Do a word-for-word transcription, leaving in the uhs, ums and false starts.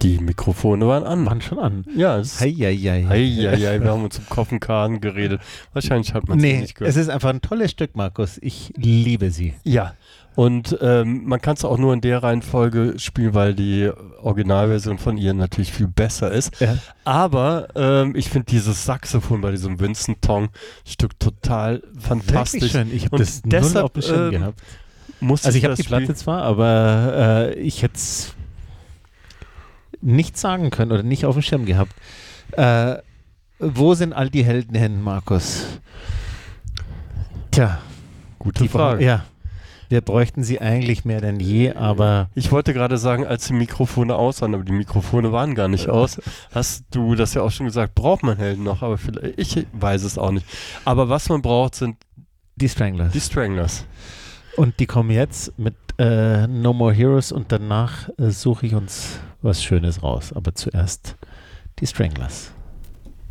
Die Mikrofone waren an. Waren schon an. Ja, es Hei, hei, hei. Hei, hei, hei, wir haben uns um Kopf und Kragen geredet. Wahrscheinlich hat man es Nee, nicht gehört. es ist einfach ein tolles Stück, Markus. Ich liebe sie. Ja, und ähm, man kann es auch nur in der Reihenfolge spielen, weil die Originalversion von ihr natürlich viel besser ist. Ja. Aber ähm, ich finde dieses Saxophon bei diesem Vincent-Tong-Stück total fantastisch. Wirklich schön. Ich habe Und das deshalb, null auf dem Schirm ähm, gehabt. Muss Also ich habe das die Platte Spiel- zwar, aber äh, ich hätte es nicht sagen können oder nicht auf dem Schirm gehabt. Äh, wo sind all die Helden hin, Markus? Tja, Gute die Frage. bra- Ja, wir bräuchten sie eigentlich mehr denn je, aber Ich wollte gerade sagen, als die Mikrofone aus waren, aber die Mikrofone waren gar nicht aus, hast du das ja auch schon gesagt, braucht man Helden noch, aber vielleicht, ich weiß es auch nicht. Aber was man braucht, sind die Stranglers. die Stranglers. Und die kommen jetzt mit äh, No More Heroes und danach äh, suche ich uns was Schönes raus. Aber zuerst die Stranglers.